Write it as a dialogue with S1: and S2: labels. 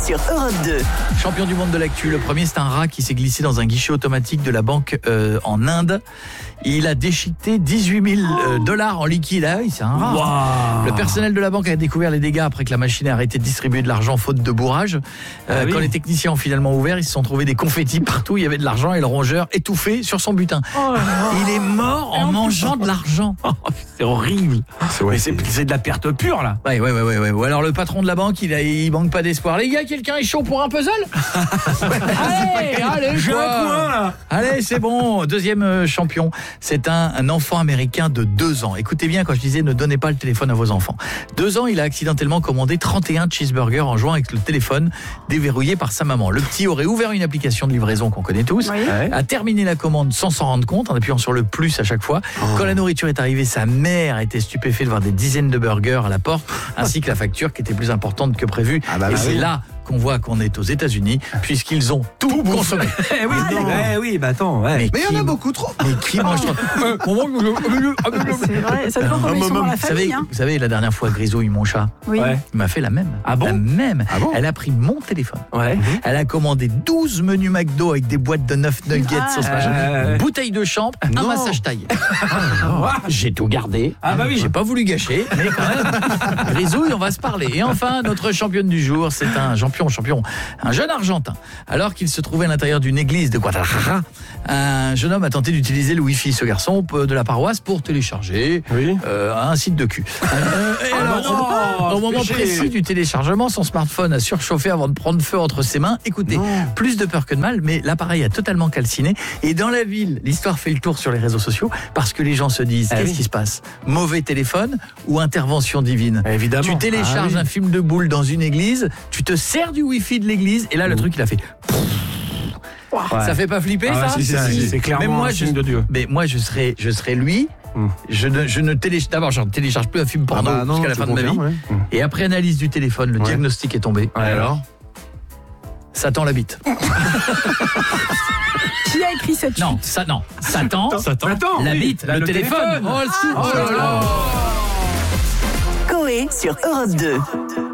S1: sur Europe 2.
S2: Champion du monde de l'actu, le premier c'est un rat qui s'est glissé dans un guichet automatique de la banque en Inde. Il a déchiqueté 18 000 $ en liquide. Ah oui, c'est un rat.
S3: Wow.
S2: Le personnel de la banque a découvert les dégâts après que la machine ait arrêté de distribuer de l'argent faute de bourrage.
S3: Oui.
S2: Quand les techniciens ont finalement ouvert, ils se sont trouvés des confettis partout. Il y avait de l'argent et le rongeur étouffé sur son butin. Il est mort en mangeant de l'argent.
S3: C'est horrible. Mais c'est de la perte pure là.
S2: Ouais. Ou alors le patron de la banque, il manque pas d'espoir. Les gars, quelqu'un est chaud pour un puzzle? Allez,
S3: J'ai
S2: quoi.
S3: un coin là.
S2: Allez, c'est bon. Deuxième champion, c'est un enfant américain de 2 ans. Écoutez bien quand je disais ne donnez pas le téléphone à vos enfants. 2 ans, il a accidentellement commandé 31 cheeseburgers en jouant avec le téléphone déverrouillé par sa maman. Le petit aurait ouvert une application de livraison qu'on connaît tous, a terminé la commande sans s'en rendre compte en appuyant sur le plus à chaque fois. Quand la nourriture est arrivée, sa mère était stupéfaite de voir des dizaines de burgers à la porte, ainsi que la facture qui était plus importante que prévu. Et c'est là qu'on voit qu'on est aux États-Unis, puisqu'ils ont tout consommé.
S3: Attends.
S4: Mais il y en a beaucoup trop.
S2: Mais qui mange trop?
S5: C'est vrai, ça dépend comment ils sont dans la famille.
S2: Vous savez, la dernière fois, Grisouille, mon chat,
S5: Oui.
S2: il m'a fait la même.
S3: Ah bon?
S2: La même.
S3: Ah bon?
S2: Elle a pris mon téléphone.
S3: Ouais.
S2: Elle a commandé 12 menus McDo avec des boîtes de 9 nuggets, sauce machin, une bouteille de champ, un massage taille. J'ai tout gardé. J'ai pas voulu gâcher, mais quand même. Grisouille, on va se parler. Et enfin, notre championne du jour, c'est un champion, un jeune Argentin. Alors qu'il se trouvait à l'intérieur d'une église de Guadalajara, un jeune homme a tenté d'utiliser le Wi-Fi, ce garçon de la paroisse, pour télécharger un site de cul. Au moment précis du téléchargement, son smartphone a surchauffé avant de prendre feu entre ses mains. Écoutez, plus de peur que de mal, mais l'appareil a totalement calciné. Et dans la ville, l'histoire fait le tour sur les réseaux sociaux parce que les gens se disent, qu'est-ce qui se passe? Mauvais téléphone ou intervention divine?
S3: Évidemment.
S2: Tu télécharges un film de boule dans une église, tu te sers du Wi-Fi de l'église, et là, le truc, il a fait... Ça fait pas flipper, ça?
S3: C'est clairement un signe de Dieu.
S2: Mais moi, je serais lui. Je ne télécharge. D'abord, je ne télécharge plus un film porno jusqu'à la fin de ma vie. Et après analyse du téléphone, le diagnostic est tombé.
S3: Alors
S2: Satan l'habite.
S5: Qui a écrit cette
S2: Non,
S5: chute?
S2: Satan l'habite. Le téléphone. Oh là là.
S1: Coé sur Europe 2.